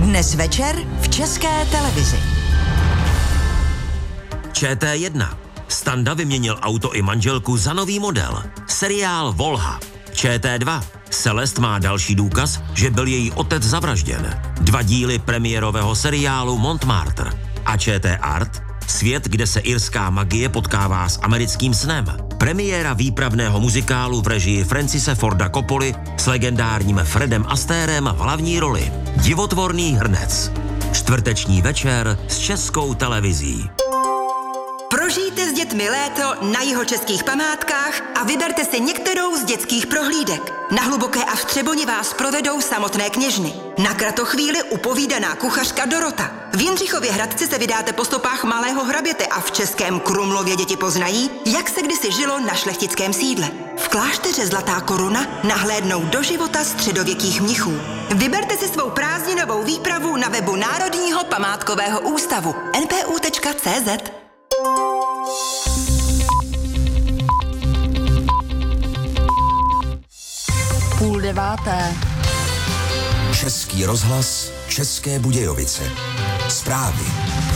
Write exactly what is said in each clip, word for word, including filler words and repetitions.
Dnes večer v České televizi. Č T jedna. Standa vyměnil auto i manželku za nový model. Seriál Volha. Č T dva. Celest má další důkaz, že byl její otec zavražděn. Dva díly premiérového seriálu Montmartre. A Č T Art. Svět, kde se irská magie potkává s americkým snem. Premiéra výpravného muzikálu v režii Francise Forda Coppoli s legendárním Fredem Astérem v hlavní roli. Divotvorný hrnec. Čtvrteční večer s Českou televizí. Prožijte s dětmi léto na jihočeských památkách a vyberte si některou z dětských prohlídek. Na Hluboké a v Třeboni vás provedou samotné kněžny. Na kratochvíli upovídaná kuchařka Dorota. V Jindřichově Hradci se vydáte po stopách malého hraběte a v Českém Krumlově děti poznají, jak se kdysi žilo na šlechtickém sídle. V klášteře Zlatá koruna nahlédnou do života středověkých mnichů. Vyberte si svou prázdninovou výpravu na webu Národního památkového ústavu en p u tečka cé zet. Půl deváté. Český rozhlas, České Budějovice. Zprávy.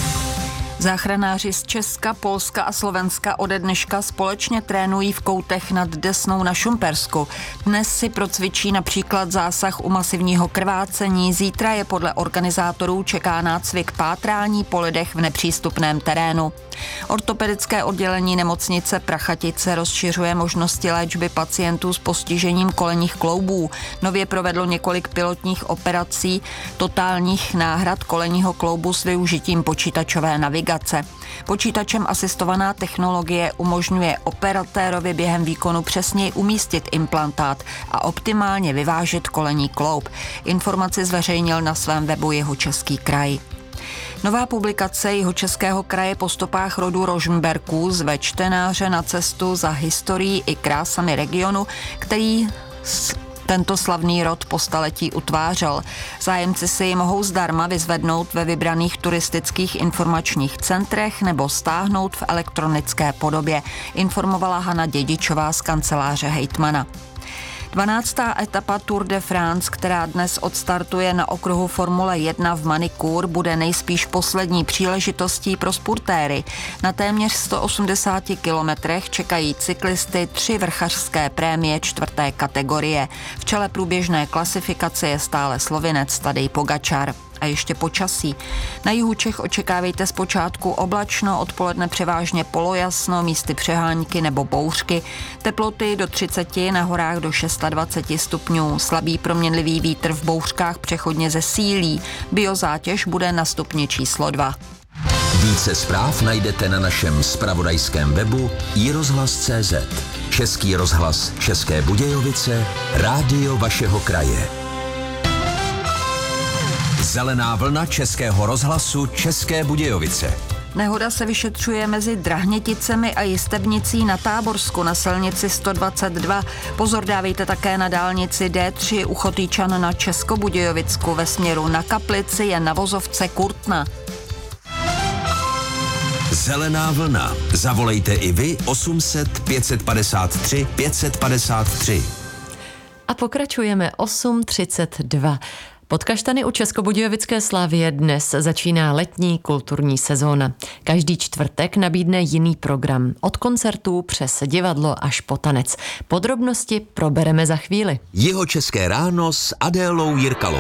Záchranáři z Česka, Polska a Slovenska ode dneška společně trénují v Koutech nad Desnou na Šumpersku. Dnes si procvičí například zásah u masivního krvácení, zítra je podle organizátorů čeká nácvik pátrání po lidech v nepřístupném terénu. Ortopedické oddělení nemocnice Prachatice rozšiřuje možnosti léčby pacientů s postižením kolenních kloubů. Nově provedlo několik pilotních operací totálních náhrad kolenního kloubu s využitím počítačové navigace. Počítačem asistovaná technologie umožňuje operatérovi během výkonu přesněji umístit implantát a optimálně vyvážit kolenní kloub. Informaci zveřejnil na svém webu Jihočeský kraj. Nová publikace Jihočeského kraje po stopách rodu Rožmberků zve čtenáře na cestu za historií i krásami regionu, který tento slavný rod po staletí utvářel. Zájemci si ji mohou zdarma vyzvednout ve vybraných turistických informačních centrech nebo stáhnout v elektronické podobě, informovala Hana Dědičová z kanceláře hejtmana. dvanáctá etapa Tour de France, která dnes odstartuje na okruhu Formule jedna v Manicourt, bude nejspíš poslední příležitostí pro sportéry. Na téměř sto osmdesáti kilometrech čekají cyklisty tři vrchařské prémie čtvrté kategorie. V čele průběžné klasifikace je stále Slovinec Tadej Pogačar. A ještě počasí. Na jihu Čech očekávejte zpočátku oblačno, odpoledne převážně polojasno, místy přehánky nebo bouřky. Teploty do třiceti, na horách do dvaceti šesti stupňů. Slabý proměnlivý vítr v bouřkách přechodně zesílí. Biozátěž bude na stupni číslo dva. Více zpráv najdete na našem zpravodajském webu i rozhlas tečka cé zet. Český rozhlas České Budějovice, rádio vašeho kraje. Zelená vlna Českého rozhlasu České Budějovice. Nehoda se vyšetřuje mezi Drahněticemi a Jistebnicí na Táborsku na silnici sto dvacet dva. Pozor dávejte také na dálnici D tři u Chotýčan na Českobudějovicku. Ve směru na Kaplici je na vozovce Kurtna. Zelená vlna. Zavolejte i vy osm set pět set padesát tři pět set padesát tři. A pokračujeme osm třicet dva. Pod kaštany u Českobudějovické Slavie dnes začíná letní kulturní sezóna. Každý čtvrtek nabídne jiný program. Od koncertů přes divadlo až po tanec. Podrobnosti probereme za chvíli. Jihočeské ráno s Adélou Jirkalou.